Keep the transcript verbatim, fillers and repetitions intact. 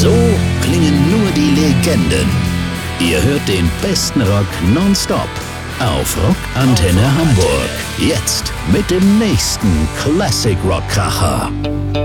So klingen nur die Legenden. Ihr hört den besten Rock nonstop auf Rockantenne Hamburg. Jetzt mit dem nächsten Classic Rock Kracher.